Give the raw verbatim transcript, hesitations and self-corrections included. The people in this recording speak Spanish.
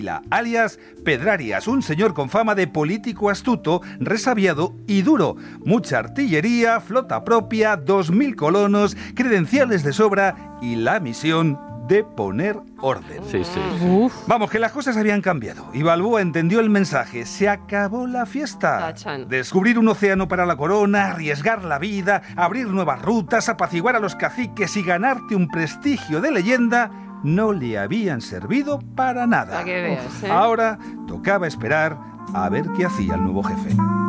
alias Pedrarias, un señor con fama de político astuto, resabiado y duro. Mucha artillería, flota propia, dos mil colonos, credenciales de sobra y la misión de poner orden. Sí, sí. Uf. Vamos, que las cosas habían cambiado y Balboa entendió el mensaje. Se acabó la fiesta. Tachan. Descubrir un océano para la corona, arriesgar la vida, abrir nuevas rutas, apaciguar a los caciques y ganarte un prestigio de leyenda no le habían servido para nada. Para que veas, ¿eh? Ahora tocaba esperar a ver qué hacía el nuevo jefe.